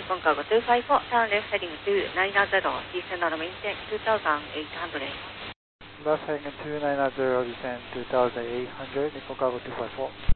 Nippon Cargo 254, turn left heading to 990, descend on the maintain 2800. Left heading to 990, descend 2800, Nippon Cargo 254.